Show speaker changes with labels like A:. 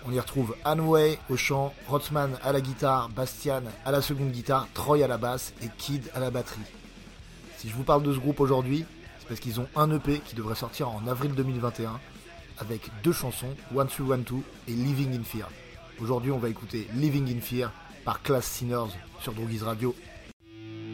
A: On y retrouve Hanway au chant, Rotzman à la guitare, Bastian à la seconde guitare, Troy à la basse et Kid à la batterie. Si je vous parle de ce groupe aujourd'hui, c'est parce qu'ils ont un EP qui devrait sortir en avril 2021 avec 2 chansons, 1312 et Living in Fear. Aujourd'hui, on va écouter Living in Fear par Class Sinners sur Droogies Radio.